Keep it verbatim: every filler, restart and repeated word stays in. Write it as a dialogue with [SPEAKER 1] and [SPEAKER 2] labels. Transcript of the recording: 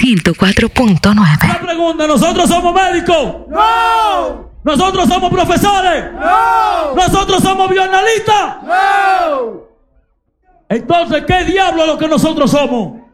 [SPEAKER 1] ciento cuatro punto nueve.
[SPEAKER 2] La pregunta, ¿nosotros somos médicos?
[SPEAKER 3] ¡No!
[SPEAKER 2] ¿Nosotros somos profesores?
[SPEAKER 3] ¡No!
[SPEAKER 2] ¿Nosotros somos bioanalistas?
[SPEAKER 3] ¡No!
[SPEAKER 2] Entonces, ¿qué diablo es lo que nosotros somos?